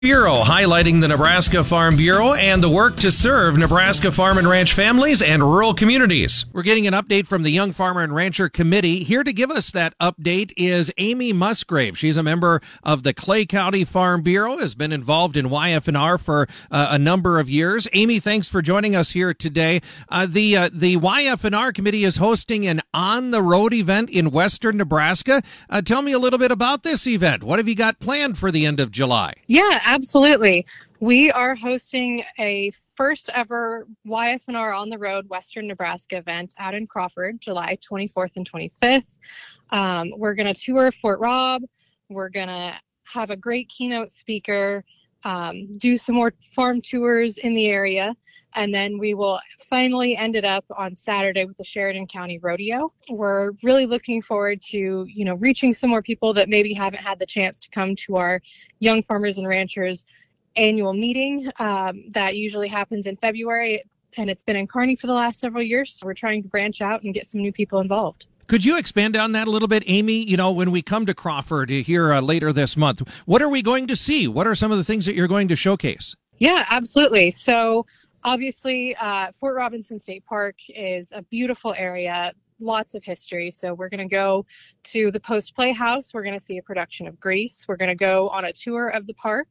Bureau, highlighting the Nebraska Farm Bureau and the work to serve Nebraska farm and ranch families and rural communities. We're getting an update from the Young Farmer and Rancher Committee. Here to give us that update is Amy Musgrave. She's a member of the Clay County Farm Bureau, has been involved in YF&R for a number of years. Amy, thanks for joining us here today. The YF&R Committee is hosting an on-the-road event in western Nebraska. Tell me a little bit about this event. What have you got planned for the end of July? Yeah, absolutely. We are hosting a first ever YF&R on the road Western Nebraska event out in Crawford, July 24th and 25th. We're going to tour Fort Robb. We're going to have a great keynote speaker, do some more farm tours in the area. And then we will finally end it up on Saturday with the Sheridan County Rodeo. We're really looking forward to, reaching some more people that maybe haven't had the chance to come to our Young Farmers and Ranchers annual meeting that usually happens in February. And it's been in Kearney for the last several years. So we're trying to branch out and get some new people involved. Could you expand on that a little bit, Amy? When we come to Crawford here later this month, what are we going to see? What are some of the things that you're going to showcase? Yeah, absolutely. So obviously, Fort Robinson State Park is a beautiful area, lots of history. So we're going to go to the Post Playhouse. We're going to see a production of Grease. We're going to go on a tour of the park.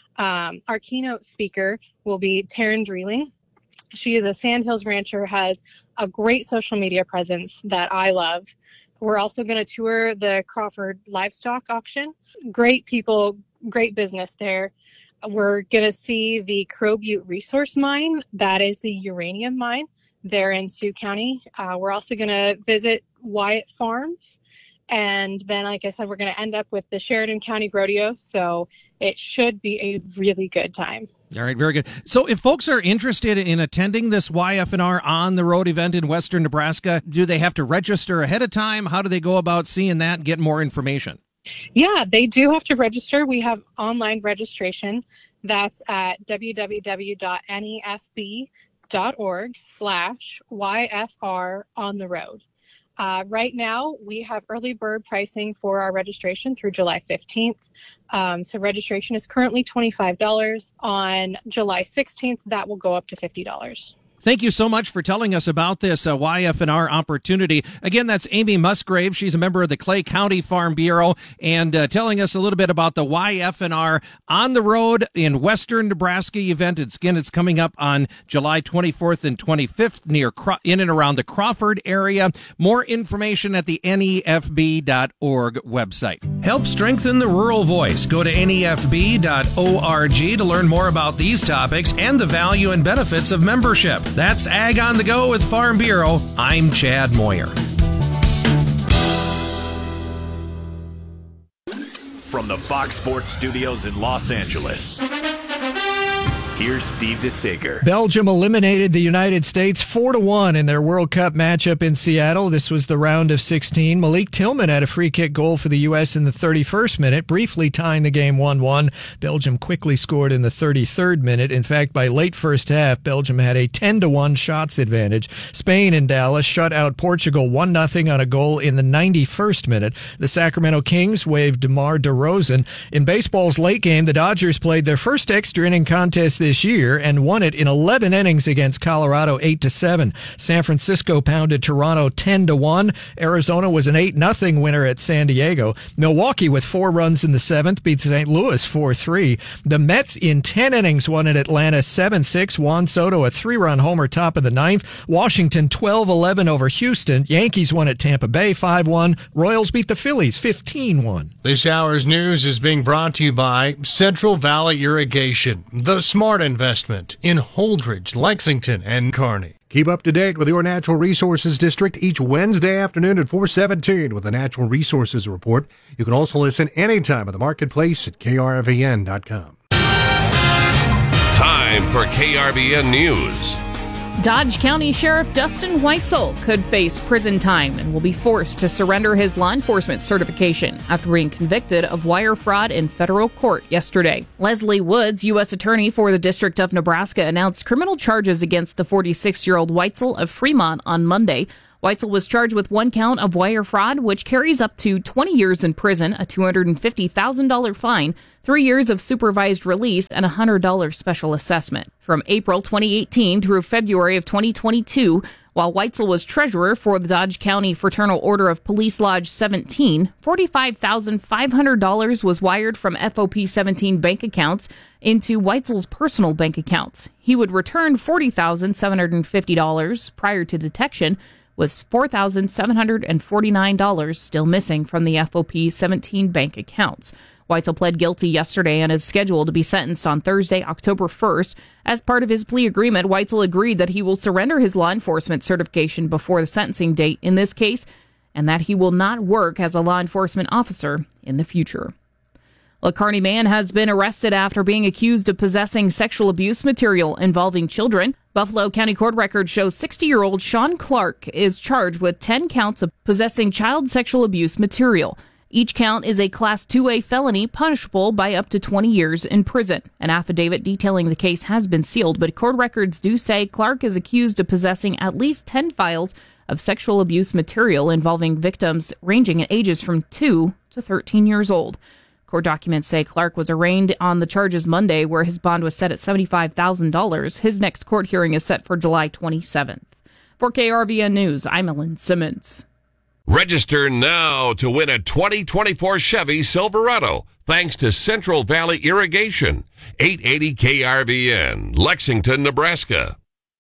Our keynote speaker will be Taryn Dreeling. She is a Sandhills rancher, has a great social media presence that I love. We're also going to tour the Crawford Livestock Auction. Great people, great business there. We're going to see the Crow Butte Resource Mine. That is the uranium mine there in Sioux County. We're also going to visit Wyatt Farms. And then, like I said, we're going to end up with the Sheridan County Rodeo. So it should be a really good time. All right, very good. So if folks are interested in attending this YF&R on the road event in western Nebraska, do they have to register ahead of time? How do they go about seeing that and get more information? Yeah, they do have to register. We have online registration. That's at www.nefb.org/YFR on the road. Right now, we have early bird pricing for our registration through July 15th. So registration is currently $25. On July 16th, that will go up to $50. Thank you so much for telling us about this YF&R opportunity. Again, that's Amy Musgrave. She's a member of the Clay County Farm Bureau and telling us a little bit about the YF&R on the road in western Nebraska event. It's coming up on July 24th and 25th in and around the Crawford area. More information at the nefb.org website. Help strengthen the rural voice. Go to nefb.org to learn more about these topics and the value and benefits of membership. That's Ag on the Go with Farm Bureau. I'm Chad Moyer. From the Fox Sports Studios in Los Angeles, here's Steve DeSager. Belgium eliminated the United States 4-1 in their World Cup matchup in Seattle. This was the round of 16. Malik Tillman had a free kick goal for the U.S. in the 31st minute, briefly tying the game 1-1. Belgium quickly scored in the 33rd minute. In fact, by late first half, Belgium had a 10-1 shots advantage. Spain in Dallas shut out Portugal 1-0 on a goal in the 91st minute. The Sacramento Kings waived DeMar DeRozan. In baseball's late game, the Dodgers played their first extra inning contest this year and won it in 11 innings against Colorado 8-7. San Francisco pounded Toronto 10-1. Arizona was an 8-0 winner at San Diego. Milwaukee with 4 runs in the 7th beat St. Louis 4-3. The Mets in 10 innings won at Atlanta 7-6. Juan Soto a 3-run homer top of the 9th. Washington 12-11 over Houston. Yankees won at Tampa Bay 5-1. Royals beat the Phillies 15-1. This hour's news is being brought to you by Central Valley Irrigation, the smart investment in Holdridge, Lexington, and Kearney. Keep up to date with your Natural Resources District each Wednesday afternoon at 4:17 with the Natural Resources Report. You can also listen anytime at the marketplace at krvn.com. Time for KRVN News. Dodge County Sheriff Dustin Weitzel could face prison time and will be forced to surrender his law enforcement certification after being convicted of wire fraud in federal court yesterday. Leslie Woods, U.S. Attorney for the District of Nebraska, announced criminal charges against the 46-year-old Weitzel of Fremont on Monday. Weitzel was charged with one count of wire fraud, which carries up to 20 years in prison, a $250,000 fine, 3 years of supervised release, and a $100 special assessment. From April 2018 through February of 2022, while Weitzel was treasurer for the Dodge County Fraternal Order of Police Lodge 17, $45,500 was wired from FOP 17 bank accounts into Weitzel's personal bank accounts. He would return $40,750 prior to detection, with $4,749 still missing from the FOP 17 bank accounts. Weitzel pled guilty yesterday and is scheduled to be sentenced on Thursday, October 1st. As part of his plea agreement, Weitzel agreed that he will surrender his law enforcement certification before the sentencing date in this case, and that he will not work as a law enforcement officer in the future. A Kearney man has been arrested after being accused of possessing sexual abuse material involving children. Buffalo County Court records show 60-year-old Sean Clark is charged with 10 counts of possessing child sexual abuse material. Each count is a Class 2A felony punishable by up to 20 years in prison. An affidavit detailing the case has been sealed, but court records do say Clark is accused of possessing at least 10 files of sexual abuse material involving victims ranging in ages from 2 to 13 years old. Court documents say Clark was arraigned on the charges Monday, where his bond was set at $75,000. His next court hearing is set for July 27th. For KRVN News, I'm Ellen Simmons. Register now to win a 2024 Chevy Silverado, thanks to Central Valley Irrigation. 880 KRVN, Lexington, Nebraska.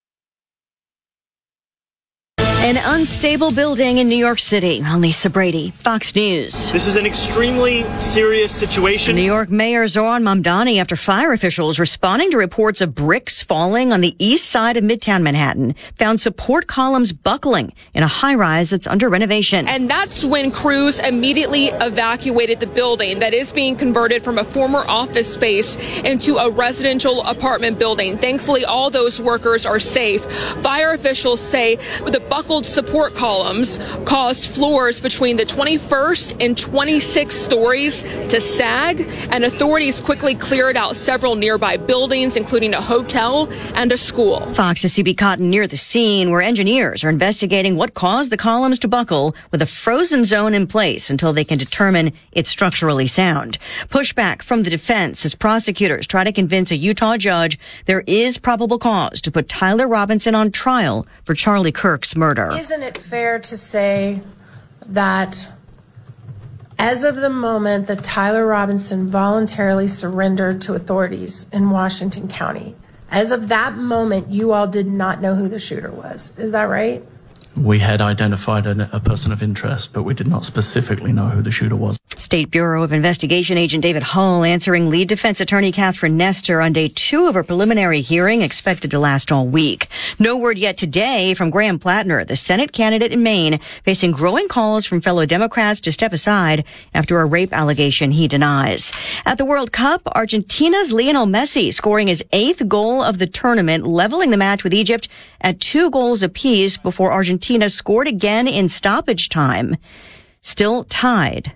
An unstable building in New York City. I'm Lisa Brady, Fox News. This is an extremely serious situation. New York Mayor Zohran Mamdani, after fire officials responding to reports of bricks falling on the east side of Midtown Manhattan, found support columns buckling in a high-rise that's under renovation. And that's when crews immediately evacuated the building that is being converted from a former office space into a residential apartment building. Thankfully, all those workers are safe. Fire officials say the buckled support columns caused floors between the 21st and 26th stories to sag, and authorities quickly cleared out several nearby buildings, including a hotel and a school. Fox's CB Cotton near the scene, where engineers are investigating what caused the columns to buckle, with a frozen zone in place until they can determine it's structurally sound. Pushback from the defense as prosecutors try to convince a Utah judge there is probable cause to put Tyler Robinson on trial for Charlie Kirk's murder. Isn't it fair to say that as of the moment that Tyler Robinson voluntarily surrendered to authorities in Washington County, as of that moment, you all did not know who the shooter was? Is that right? We had identified a person of interest, but we did not specifically know who the shooter was. State Bureau of Investigation agent David Hull answering lead defense attorney Catherine Nestor on day 2 of a preliminary hearing expected to last all week. No word yet today from Graham Plattner, the Senate candidate in Maine, facing growing calls from fellow Democrats to step aside after a rape allegation he denies. At the World Cup, Argentina's Lionel Messi scoring his 8th goal of the tournament, leveling the match with Egypt at 2 goals apiece before Argentina scored again in stoppage time. Still tied.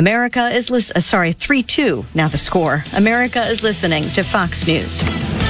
3-2 now the score. America is listening to Fox News.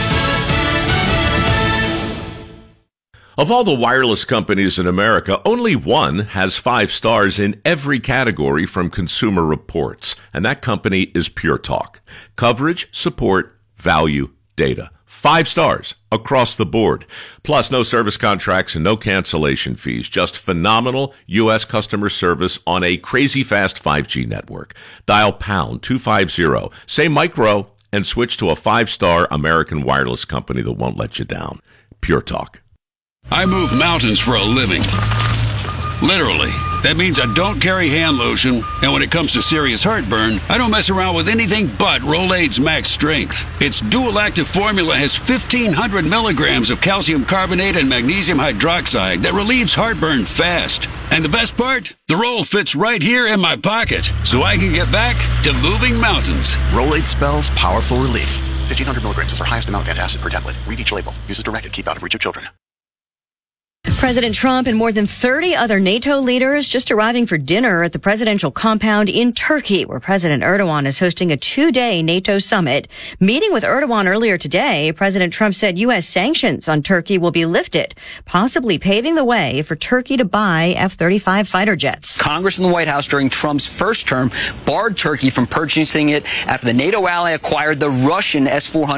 Of all the wireless companies in America, only one has 5 stars in every category from Consumer Reports, and that company is Pure Talk. Coverage, support, value, data. 5 stars across the board. Plus, no service contracts and no cancellation fees. Just phenomenal U.S. customer service on a crazy fast 5G network. Dial pound 250, say micro, and switch to a 5-star American wireless company that won't let you down. Pure Talk. I move mountains for a living. Literally. That means I don't carry hand lotion, and when it comes to serious heartburn, I don't mess around with anything but Rolaids Max Strength. Its dual-active formula has 1,500 milligrams of calcium carbonate and magnesium hydroxide that relieves heartburn fast. And the best part? The roll fits right here in my pocket, so I can get back to moving mountains. Rolaids spells powerful relief. 1,500 milligrams is our highest amount of antacid per tablet. Read each label. Use as directed. Keep out of reach of children. President Trump and more than 30 other NATO leaders just arriving for dinner at the presidential compound in Turkey, where President Erdogan is hosting a 2-day NATO summit. Meeting with Erdogan earlier today, President Trump said U.S. sanctions on Turkey will be lifted, possibly paving the way for Turkey to buy F-35 fighter jets. Congress and the White House during Trump's first term barred Turkey from purchasing it after the NATO ally acquired the Russian S-400